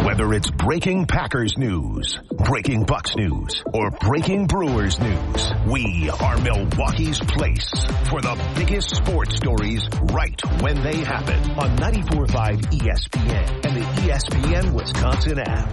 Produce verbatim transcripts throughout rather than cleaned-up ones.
Whether it's breaking Packers news, breaking Bucks news, or breaking Brewers news, we are Milwaukee's place for the biggest sports stories right when they happen on ninety-four point five E S P N and the E S P N Wisconsin app.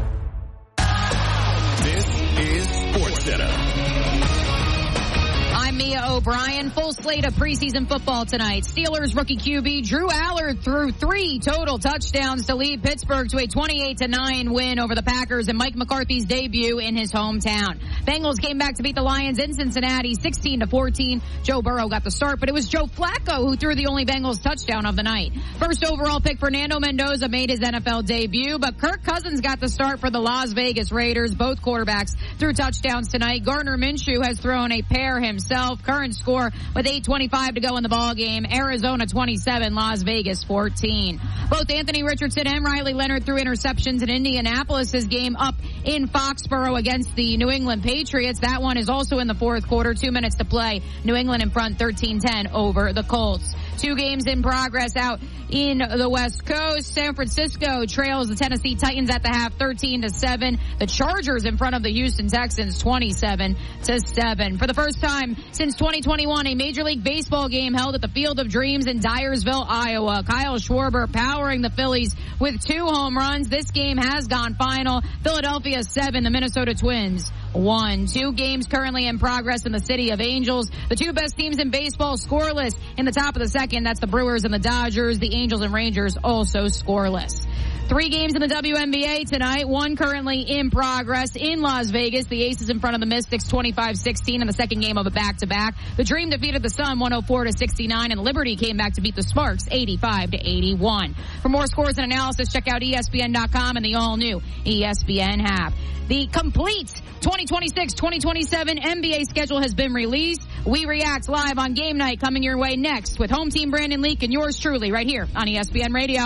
This is SportsCenter. I'm Mia O'Brien. Full slate of preseason football tonight. Steelers rookie Q B Drew Allard threw three total touchdowns to lead Pittsburgh to a twenty-eight to nine win over the Packers and Mike McCarthy's debut in his hometown. Bengals came back to beat the Lions in Cincinnati sixteen to fourteen. Joe Burrow got the start, but it was Joe Flacco who threw the only Bengals touchdown of the night. First overall pick Fernando Mendoza made his N F L debut, but Kirk Cousins got the start for the Las Vegas Raiders. Both quarterbacks threw touchdowns tonight. Gardner Minshew has thrown a pair himself. Current score with eight twenty-five to go in the ball game. Arizona twenty-seven, Las Vegas fourteen. Both Anthony Richardson and Riley Leonard threw interceptions in Indianapolis's game up in Foxborough against the New England Patriots. That one is also in the fourth quarter. Two minutes to play. New England in front thirteen ten over the Colts. Two games in progress out in the West Coast. San Francisco trails the Tennessee Titans at the half thirteen to seven. The Chargers in front of the Houston Texans twenty-seven to seven. For the first time since twenty twenty-one, a Major League Baseball game held at the Field of Dreams in Dyersville, Iowa. Kyle Schwarber powering the Phillies with two home runs. This game has gone final. Philadelphia seven, the Minnesota Twins one. Two games currently in progress in the City of Angels. The two best teams in baseball scoreless in the top of the second. That's the Brewers and the Dodgers. The Angels and Rangers also scoreless. Three games in the W N B A tonight. One currently in progress in Las Vegas. The Aces in front of the Mystics twenty-five sixteen in the second game of a back-to-back. The Dream defeated the Sun one oh four to sixty-nine, and Liberty came back to beat the Sparks eighty-five to eighty-one. For more scores and analysis, check out E S P N dot com and the all-new E S P N app. The complete twenty twenty-six twenty twenty-seven N B A schedule has been released. We react live on Game Night coming your way next with home team Brandon Leak and yours truly right here on E S P N Radio.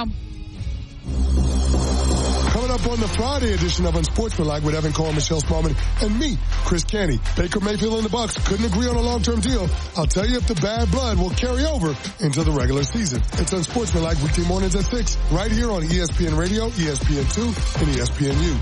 Coming up on the Friday edition of Unsportsmanlike with Evan Cole, Michelle Smallman, and me, Chris Canty. Baker Mayfield and the Bucks couldn't agree on a long-term deal. I'll tell you if the bad blood will carry over into the regular season. It's Unsportsmanlike weekday mornings at six, right here on E S P N Radio, E S P N two, and E S P N U.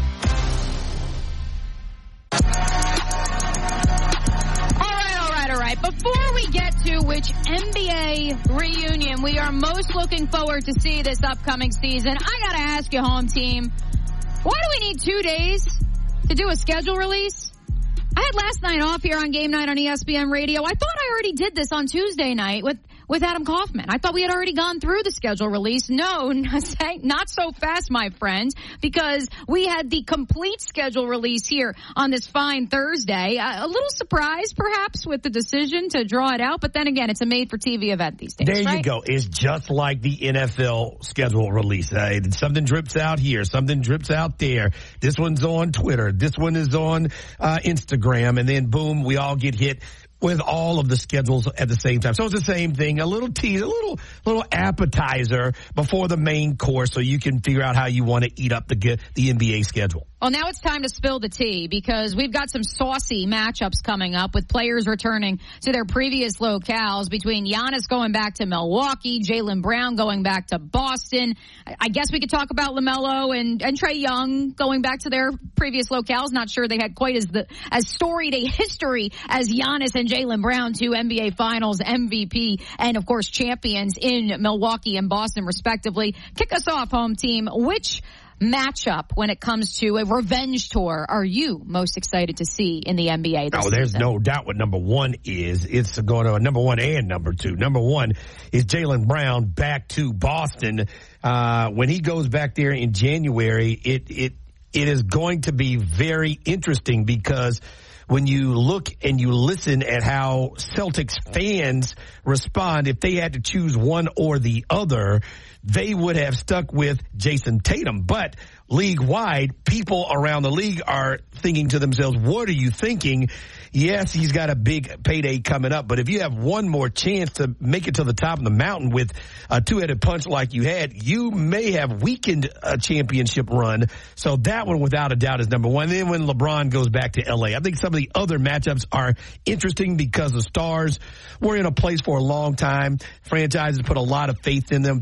Before we get to which N B A reunion we are most looking forward to see this upcoming season, I gotta ask you, home team, why do we need two days to do a schedule release? I had last night off here on Game Night on E S P N Radio. I thought I already did this on Tuesday night with with Adam Kaufman. I thought we had already gone through the schedule release. No, not so fast, my friends, because we had the complete schedule release here on this fine Thursday. A little surprised, perhaps, with the decision to draw it out, but then again, it's a made-for-T V event these days, There right? you go. It's just like the N F L schedule release. Uh, something drips out here, something drips out there. This one's on Twitter. This one is on uh, Instagram, and then boom, we all get hit with all of the schedules at the same time. So it's the same thing, a little tease, a little little appetizer before the main course so you can figure out how you want to eat up the the N B A schedule. Well, now it's time to spill the tea because we've got some saucy matchups coming up with players returning to their previous locales between Giannis going back to Milwaukee, Jaylen Brown going back to Boston. I guess we could talk about LaMelo and, and Trae Young going back to their previous locales. Not sure they had quite as the as storied a history as Giannis and Jaylen Brown, two N B A Finals M V P and, of course, champions in Milwaukee and Boston, respectively. Kick us off, home team. Which matchup when it comes to a revenge tour are you most excited to see in the N B A this Oh, there's season? no doubt what number one is. It's going to number one and number two. Number one is Jaylen Brown back to Boston. Uh, when he goes back there in January, it, it, it is going to be very interesting because when you look and you listen at how Celtics fans respond, if they had to choose one or the other, they would have stuck with Jason Tatum. But league-wide, people around the league are thinking to themselves, what are you thinking? Yes, he's got a big payday coming up, but if you have one more chance to make it to the top of the mountain with a two-headed punch like you had, you may have weakened a championship run. So that one, without a doubt, is number one. Then when LeBron goes back to L A, I think some of the other matchups are interesting because the Stars were in a place for a long time. Franchises put a lot of faith in them. Fan base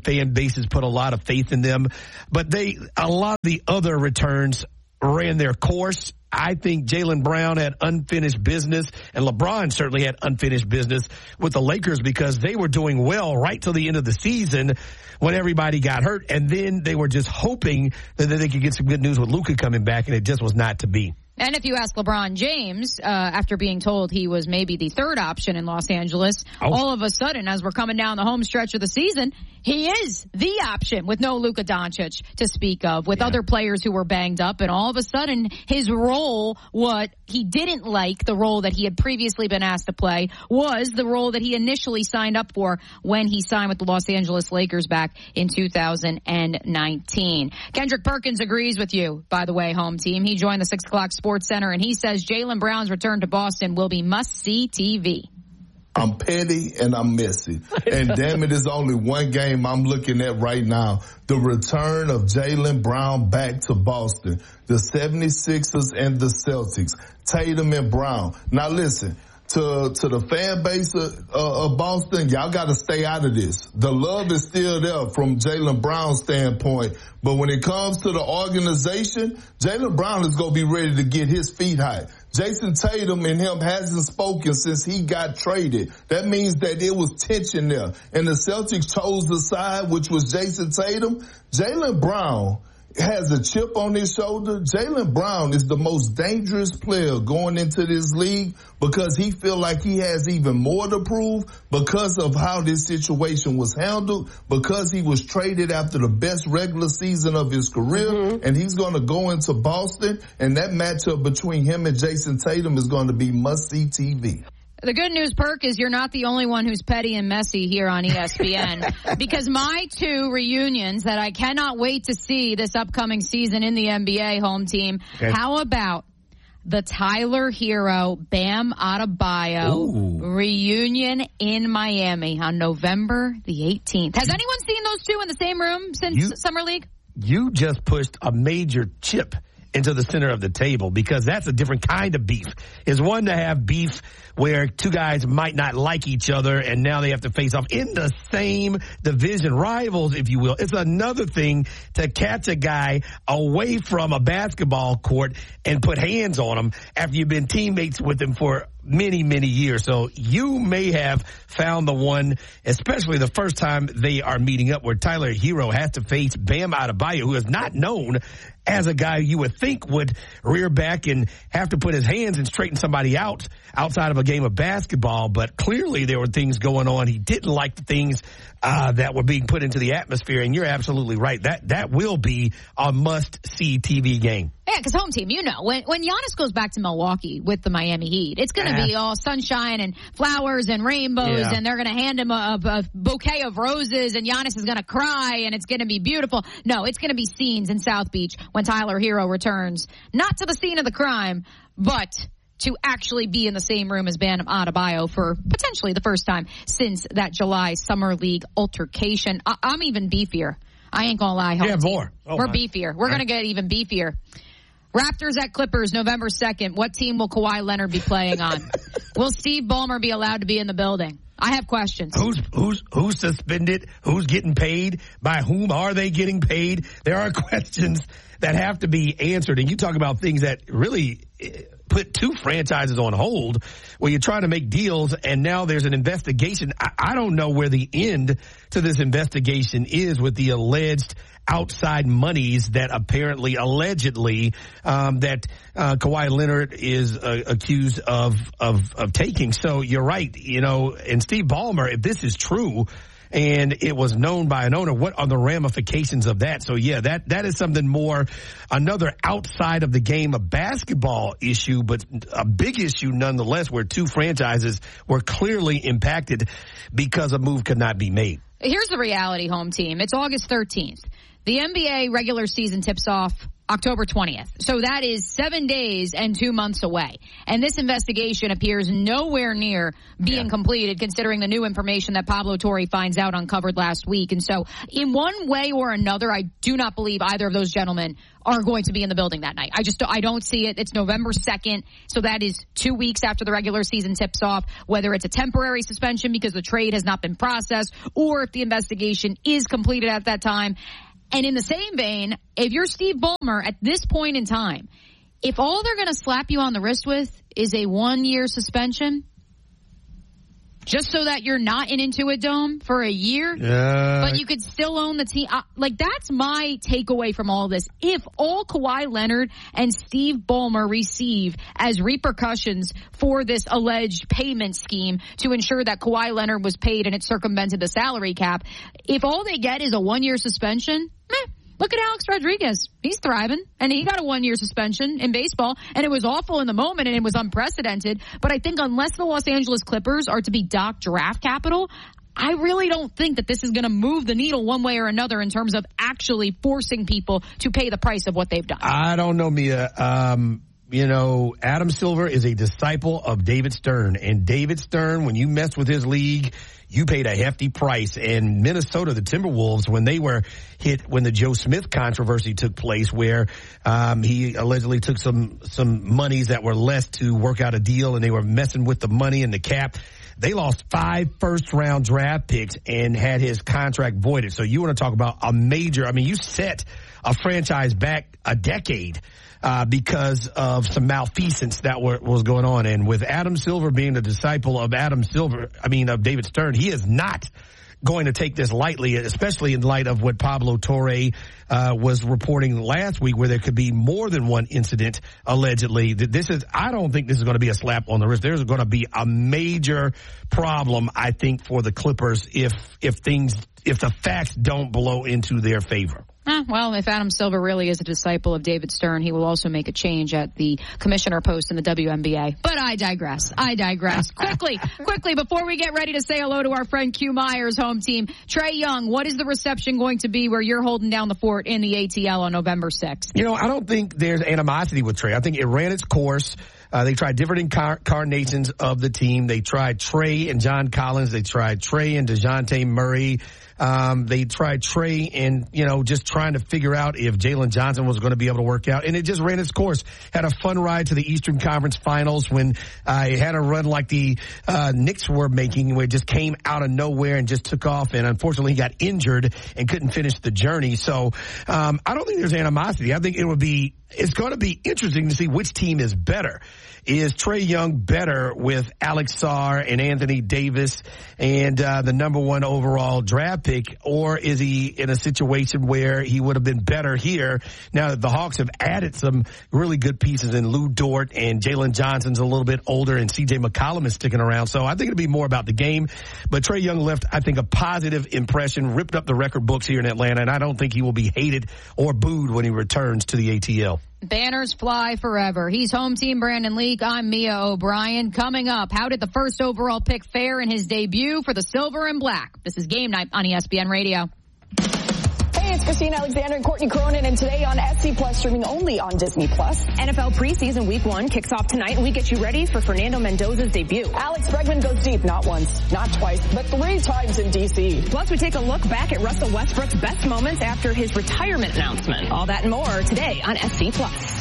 bases put a lot of faith in them. But they, a lot of the other returns ran their course. I think Jaylen Brown had unfinished business, and LeBron certainly had unfinished business with the Lakers because they were doing well right till the end of the season when everybody got hurt, and then they were just hoping that they could get some good news with Luka coming back, and it just was not to be. And if you ask LeBron James, uh, after being told he was maybe the third option in Los Angeles, oh. all of a sudden, as we're coming down the home stretch of the season, he is the option with no Luka Doncic to speak of, with yeah. other players who were banged up. And all of a sudden, his role, what he didn't like, the role that he had previously been asked to play, was the role that he initially signed up for when he signed with the Los Angeles Lakers back in two thousand nineteen. Kendrick Perkins agrees with you, by the way, home team. He joined the six o'clock Sports Center, and he says Jaylen Brown's return to Boston will be must-see T V. I'm petty and I'm messy. And damn it, there's only one game I'm looking at right now. The return of Jaylen Brown back to Boston. The seventy-sixers and the Celtics. Tatum and Brown. Now listen, to to the fan base of, uh, of Boston, y'all got to stay out of this. The love is still there from Jaylen Brown's standpoint. But when it comes to the organization, Jaylen Brown is going to be ready to get his feet high. Jason Tatum and him hasn't spoken since he got traded. That means that there was tension there. And the Celtics chose the side, which was Jason Tatum. Jaylen Brown has a chip on his shoulder. Jaylen Brown is the most dangerous player going into this league because he feel like he has even more to prove because of how this situation was handled, because he was traded after the best regular season of his career, mm-hmm. and he's going to go into Boston, and that matchup between him and Jason Tatum is going to be must-see T V. The good news, Perk, is you're not the only one who's petty and messy here on E S P N because my two reunions that I cannot wait to see this upcoming season in the N B A, home team, okay. How about the Tyler Hero, Bam Adebayo Ooh. reunion in Miami on November the eighteenth? Has anyone seen those two in the same room since you, Summer League? You just pushed a major chip into the center of the table because that's a different kind of beef. It's one to have beef where two guys might not like each other and now they have to face off in the same division, rivals, if you will. It's another thing to catch a guy away from a basketball court and put hands on him after you've been teammates with him for many, many years. So you may have found the one, especially the first time they are meeting up, where Tyler Hero has to face Bam Adebayo, who is not known as a guy you would think would rear back and have to put his hands and straighten somebody out outside of a game of basketball. But clearly there were things going on. He didn't like the things uh, that were being put into the atmosphere. And you're absolutely right. That that will be a must-see T V game. Yeah, because home team, you know, when when Giannis goes back to Milwaukee with the Miami Heat, it's going to be all sunshine and flowers and rainbows, yeah. and they're going to hand him a, a bouquet of roses, and Giannis is going to cry, and it's going to be beautiful. No, it's going to be scenes in South Beach when Tyler Hero returns, not to the scene of the crime, but to actually be in the same room as Bam Adebayo for potentially the first time since that July Summer League altercation. I- I'm even beefier. I ain't going to lie. Home yeah, team. more. Oh, We're my. beefier. We're going to get even beefier. Raptors at Clippers, November second. What team will Kawhi Leonard be playing on? Will Steve Ballmer be allowed to be in the building? I have questions. Who's who's who's suspended? Who's getting paid? By whom are they getting paid? There are questions that have to be answered. And you talk about things that really put two franchises on hold where you're trying to make deals, and now there's an investigation. I, I don't know where the end to this investigation is with the alleged outside monies that apparently, allegedly, um, that uh, Kawhi Leonard is uh, accused of, of of taking. So you're right, you know, and Steve Ballmer, if this is true, and it was known by an owner, what are the ramifications of that? So, yeah, that, that is something more, another outside of the game of basketball issue, but a big issue nonetheless, where two franchises were clearly impacted because a move could not be made. Here's the reality, home team. It's August thirteenth. The N B A regular season tips off October twentieth. So that is seven days and two months away. And this investigation appears nowhere near being yeah. completed, considering the new information that Pablo Torre finds out uncovered last week. And so in one way or another, I do not believe either of those gentlemen are going to be in the building that night. I just, I don't see it. It's November second. So that is two weeks after the regular season tips off, whether it's a temporary suspension because the trade has not been processed, or if the investigation is completed at that time. And in the same vein, if you're Steve Ballmer at this point in time, if all they're going to slap you on the wrist with is a one-year suspension, just so that you're not in Intuit Dome for a year, uh, but you could still own the team. Uh, like, that's my takeaway from all this. If all Kawhi Leonard and Steve Ballmer receive as repercussions for this alleged payment scheme to ensure that Kawhi Leonard was paid and it circumvented the salary cap, if all they get is a one-year suspension, meh. Look at Alex Rodriguez. He's thriving, and he got a one-year suspension in baseball, and it was awful in the moment, and it was unprecedented. But I think unless the Los Angeles Clippers are to be docked draft capital, I really don't think that this is going to move the needle one way or another in terms of actually forcing people to pay the price of what they've done. I don't know, Mia. Um, you know, Adam Silver is a disciple of David Stern, and David Stern, when you mess with his league, you paid a hefty price. And Minnesota, the Timberwolves, when they were hit, when the Joe Smith controversy took place, where um, he allegedly took some some monies that were less to work out a deal, and they were messing with the money and the cap, they lost five first-round draft picks and had his contract voided. So you want to talk about a major, I mean, you set a franchise back a decade Uh, because of some malfeasance that were, was going on. And with Adam Silver being a disciple of Adam Silver, I mean, of David Stern, he is not going to take this lightly, especially in light of what Pablo Torre uh, was reporting last week, where there could be more than one incident, allegedly. This is, I don't think this is going to be a slap on the wrist. There's going to be a major problem, I think, for the Clippers if, if things, if the facts don't blow into their favor. Eh, well, if Adam Silver really is a disciple of David Stern, he will also make a change at the commissioner post in the W N B A. But I digress. I digress. quickly, quickly, before we get ready to say hello to our friend Q Myers' home team, Trae Young, what is the reception going to be where you're holding down the fort in the A T L on November sixth? You know, I don't think there's animosity with Trae. I think it ran its course. Uh, they tried different incarnations of the team. They tried Trae and John Collins. They tried Trae and DeJounte Murray. Um, they tried Trae and, you know, just trying to figure out if Jalen Johnson was going to be able to work out. And it just ran its course. Had a fun ride to the Eastern Conference Finals when uh, it had a run like the uh, Knicks were making, where it just came out of nowhere and just took off. And unfortunately, he got injured and couldn't finish the journey. So um, I don't think there's animosity. I think it would be, it's going to be interesting to see which team is better. Is Trae Young better with Alex Sarr and Anthony Davis and uh, the number one overall draft pick, or is he in a situation where he would have been better here? Now that the Hawks have added some really good pieces in Lou Dort, and Jalen Johnson's a little bit older, and C J McCollum is sticking around. So I think it'll be more about the game. But Trae Young left, I think, a positive impression, ripped up the record books here in Atlanta, and I don't think he will be hated or booed when he returns to the A T L. Banners fly forever. He's home team Brandon Leak. I'm Mia O'Brien. Coming up, how did the first overall pick fare in his debut for the Silver and Black? This is Game Night on E S P N Radio. Hey, it's Christine Alexander and Courtney Cronin, and today on S C Plus, streaming only on Disney Plus. N F L preseason week one kicks off tonight, and we get you ready for Fernando Mendoza's debut. Alex Bregman goes deep, not once, not twice, but three times in D C. Plus, we take a look back at Russell Westbrook's best moments after his retirement announcement. All that and more today on S C Plus.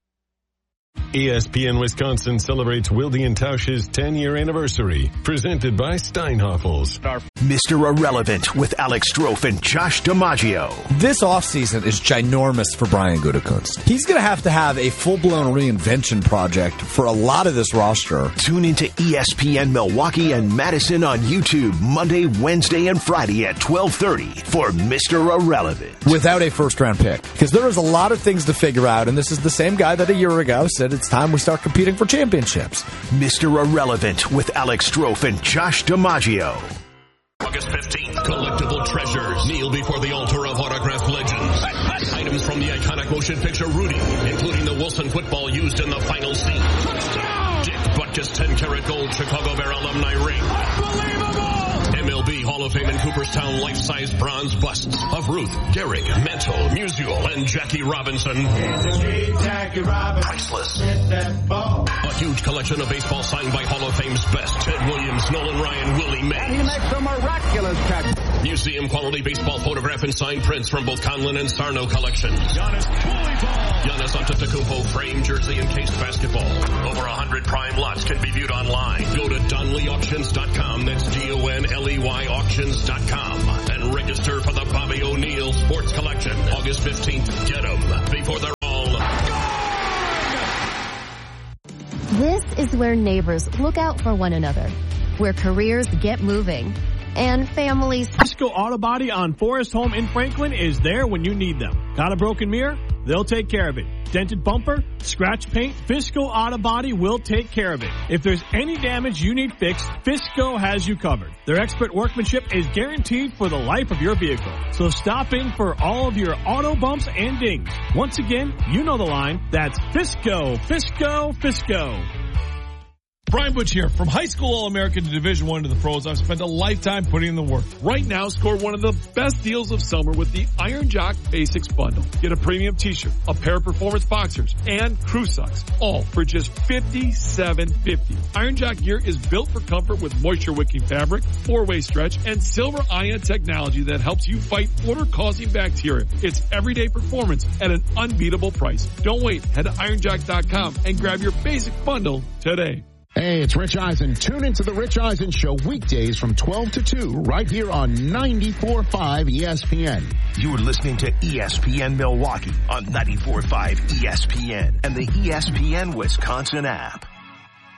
E S P N Wisconsin celebrates Wilde and Tausch's ten-year anniversary, presented by Steinhoffels. Mister Irrelevant with Alex Strofe and Josh DiMaggio. This offseason is ginormous for Brian Gutekunst. He's going to have to have a full-blown reinvention project for a lot of this roster. Tune into E S P N Milwaukee and Madison on YouTube Monday, Wednesday, and Friday at twelve thirty for Mister Irrelevant. Without a first-round pick. Because there is a lot of things to figure out, and this is the same guy that a year ago said it's time we start competing for championships. Mister Irrelevant with Alex Strofe and Josh DiMaggio. August fifteenth, collectible treasures kneel before the altar of autographed legends. Items from the iconic motion picture Rudy, including the Wilson football used in the final scene. Touchdown! Dick Butkus ten karat gold Chicago Bear alumni ring. Unbelievable! M L B Hall of Fame in Cooperstown life-size bronze busts of Ruth, Gehrig, Mantle, Musial, and Jackie Robinson. Jackie Robinson. Priceless. A huge collection of baseball signed by Hall of Fame's best. Ted Williams, Nolan Ryan, Willie Mays. And he makes a miraculous catch. Museum quality baseball photograph and signed prints from both Conlon and Sarno collections. Giannis Ball. Giannis Antetokounmpo framed jersey and cased basketball. Over a hundred prime lots can be viewed online. Go to Donley Auctions dot com. That's D O N L E Y Auctions dot com. And register for the Bobby O'Neill Sports Collection. August fifteenth. Get them before they're all gone. This is where neighbors look out for one another, where careers get moving, and families. Fisco Auto Body on Forest Home in Franklin is there when you need them. Got a broken mirror? They'll take care of it. Dented bumper? Scratch paint? Fisco Auto Body will take care of it. If there's any damage you need fixed, Fisco has you covered. Their expert workmanship is guaranteed for the life of your vehicle. So stop in for all of your auto bumps and dings. Once again, you know the line. That's Fisco, Fisco, Fisco. Brian Butch here. From high school All-American to Division One to the pros, I've spent a lifetime putting in the work. Right now, score one of the best deals of summer with the Iron Jock Basics Bundle. Get a premium t-shirt, a pair of performance boxers, and crew socks, all for just fifty-seven fifty. Iron Jock gear is built for comfort with moisture-wicking fabric, four-way stretch, and silver ion technology that helps you fight odor-causing bacteria. It's everyday performance at an unbeatable price. Don't wait. Head to iron jock dot com and grab your basic bundle today. Hey, it's Rich Eisen. Tune into the Rich Eisen Show weekdays from twelve to two right here on ninety-four point five E S P N. You're listening to E S P N Milwaukee on ninety-four point five E S P N and the E S P N Wisconsin app.